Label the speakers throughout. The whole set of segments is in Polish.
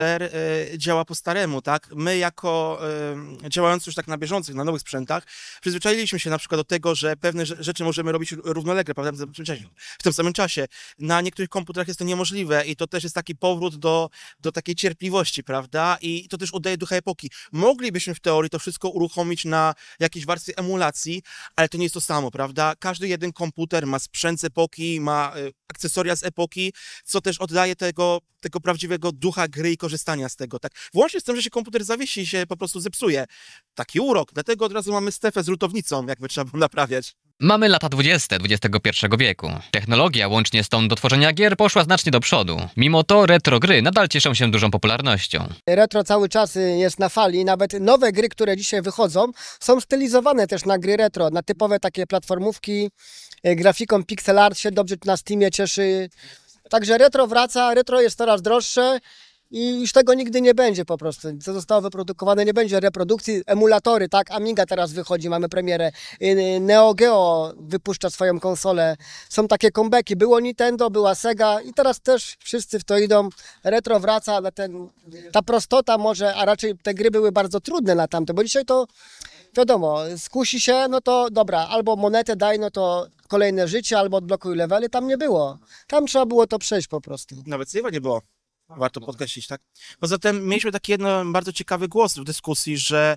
Speaker 1: działa po staremu, tak? My jako działający już tak na bieżących, na nowych sprzętach, przyzwyczailiśmy się na przykład do tego, że pewne rzeczy możemy robić równolegle, prawda? W tym samym czasie. Na niektórych komputerach jest to niemożliwe i to też jest taki powrót do takiej cierpliwości, prawda? I to też oddaje ducha epoki. Moglibyśmy w teorii to wszystko uruchomić na jakiejś warstwie emulacji, ale to nie jest to samo, prawda? Każdy jeden komputer ma sprzęt z epoki, ma akcesoria z epoki, co też oddaje tego prawdziwego ducha gry i korzystania z tego, tak? Włącznie z tym, że się komputer zawiesi i się po prostu zepsuje. Taki urok. Dlatego od razu mamy Stefę z lutownicą, jakby trzeba było naprawiać.
Speaker 2: Mamy lata 20. XXI wieku. Technologia łącznie z tą do tworzenia gier poszła znacznie do przodu. Mimo to retro gry nadal cieszą się dużą popularnością.
Speaker 3: Retro cały czas jest na fali. Nawet nowe gry, które dzisiaj wychodzą, są stylizowane też na gry retro, na typowe takie platformówki. Grafiką pixel art się dobrze na Steamie cieszy. Także retro wraca, retro jest coraz droższe i już tego nigdy nie będzie po prostu. Co zostało wyprodukowane, nie będzie reprodukcji. Emulatory, tak, Amiga teraz wychodzi, mamy premierę. Neo Geo wypuszcza swoją konsolę. Są takie comebacki. Było Nintendo, była Sega i teraz też wszyscy w to idą. Retro wraca, ale ta prostota może, a raczej te gry były bardzo trudne na tamte, bo dzisiaj to wiadomo, skusi się, no to dobra, albo monetę daj, no to kolejne życie, albo odblokuj levely, tam nie było. Tam trzeba było to przejść po prostu.
Speaker 1: Nawet save'a nie było. Warto podkreślić, tak? Poza tym mieliśmy taki jeden bardzo ciekawy głos w dyskusji, że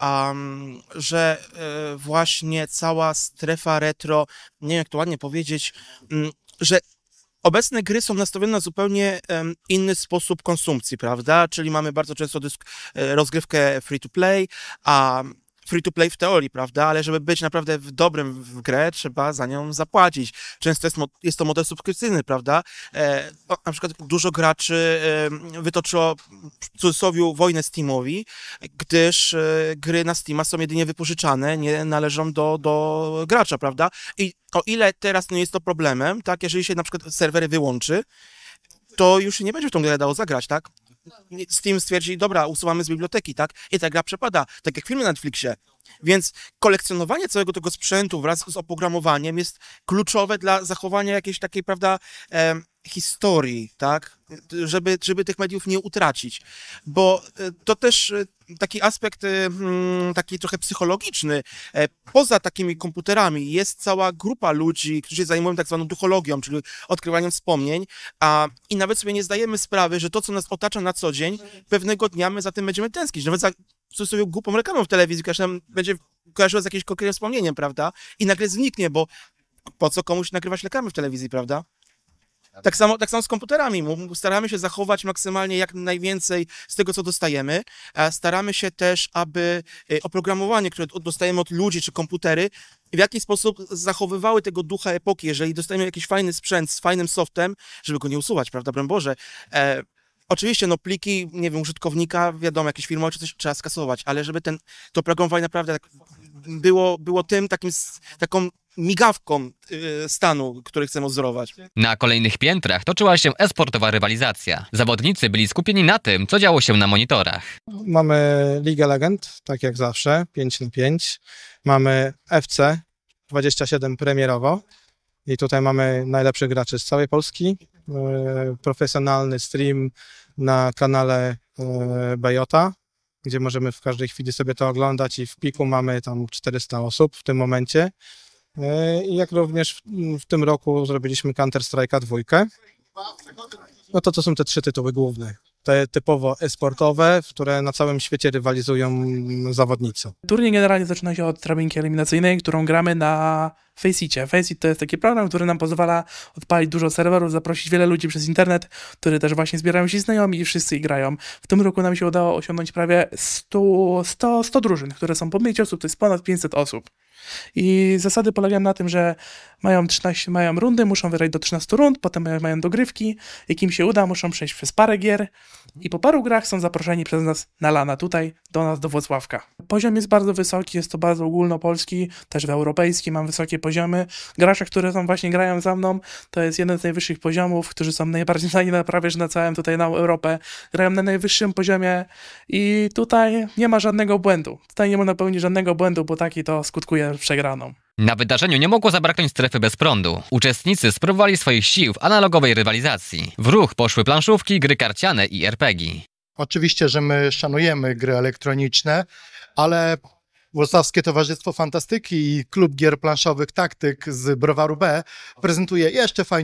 Speaker 1: właśnie cała strefa retro, nie wiem jak to ładnie powiedzieć, że obecne gry są nastawione na zupełnie inny sposób konsumpcji, prawda? Czyli mamy bardzo często rozgrywkę free to play, a free to play w teorii, prawda? Ale żeby być naprawdę dobrym w grę, trzeba za nią zapłacić. Często jest to model subskrypcyjny, prawda? Na przykład dużo graczy wytoczyło w cudzysłowie wojnę Steamowi, gdyż gry na Steama są jedynie wypożyczane, nie należą do gracza, prawda? I o ile teraz nie jest to problemem, tak? Jeżeli się na przykład serwery wyłączy, to już się nie będzie w tą grę dało zagrać, tak? Steam stwierdzi, dobra, usuwamy z biblioteki, tak? I ta gra przepada, tak jak filmy na Netflixie. Więc kolekcjonowanie całego tego sprzętu wraz z oprogramowaniem jest kluczowe dla zachowania jakiejś takiej, prawda, historii, tak? Żeby tych mediów nie utracić. Bo to też taki aspekt taki trochę psychologiczny. Poza takimi komputerami jest cała grupa ludzi, którzy się zajmują tak zwaną duchologią, czyli odkrywaniem wspomnień, i nawet sobie nie zdajemy sprawy, że to, co nas otacza na co dzień, pewnego dnia my za tym będziemy tęsknić. Nawet za sobie głupą reklamą w telewizji, która nam będzie kojarzyła z jakimś konkretnym wspomnieniem, prawda? I nagle zniknie, bo po co komuś nagrywać reklamy w telewizji, prawda? Tak samo z komputerami. Staramy się zachować maksymalnie jak najwięcej z tego, co dostajemy. Staramy się też, aby oprogramowanie, które dostajemy od ludzi czy komputery, w jakiś sposób zachowywały tego ducha epoki. Jeżeli dostajemy jakiś fajny sprzęt z fajnym softem, żeby go nie usuwać, prawda, broń Boże. Oczywiście, no pliki, nie wiem, użytkownika, wiadomo, jakieś firmy czy coś trzeba skasować, ale żeby to oprogramowanie naprawdę tak było taką migawką stanu, który chcemy odzorować.
Speaker 2: Na kolejnych piętrach toczyła się e-sportowa rywalizacja. Zawodnicy byli skupieni na tym, co działo się na monitorach.
Speaker 4: Mamy League Legend, tak jak zawsze, 5-5. Mamy FC 27 premierowo i tutaj mamy najlepszych graczy z całej Polski. Profesjonalny stream na kanale Bejota, gdzie możemy w każdej chwili sobie to oglądać i w piku mamy tam 400 osób w tym momencie. I jak również w tym roku zrobiliśmy Counter-Strike'a 2. No to są te 3 tytuły główne. Te typowo e-sportowe, które na całym świecie rywalizują zawodnicy.
Speaker 5: Turniej generalnie zaczyna się od drabinki eliminacyjnej, którą gramy na Faceitie. Faceit to jest taki program, który nam pozwala odpalić dużo serwerów, zaprosić wiele ludzi przez internet, które też właśnie zbierają się znajomi i wszyscy grają. W tym roku nam się udało osiągnąć prawie 100 drużyn, które są po 5 osób, to jest ponad 500 osób. I zasady polegają na tym, że mają rundy, muszą wygrać do 13 rund, potem mają dogrywki, jak im się uda, muszą przejść przez parę gier i po paru grach są zaproszeni przez nas na LAN-a tutaj, do nas, do Włocławka. Poziom jest bardzo wysoki, jest to bardzo ogólnopolski, też w europejski mam wysokie poziomy. Gracze, które właśnie grają za mną, to jest jeden z najwyższych poziomów, którzy są najbardziej znani prawie że na całym tutaj na Europę, grają na najwyższym poziomie i tutaj nie ma żadnego błędu. Tutaj nie można popełnić żadnego błędu, bo taki to skutkuje przegraną.
Speaker 2: Na wydarzeniu nie mogło zabraknąć strefy bez prądu. Uczestnicy spróbowali swoich sił w analogowej rywalizacji. W ruch poszły planszówki, gry karciane i RPG.
Speaker 6: Oczywiście, że my szanujemy gry elektroniczne, ale Włocławskie Towarzystwo Fantastyki i Klub Gier Planszowych Taktyk z Browaru B prezentuje jeszcze fajniejsze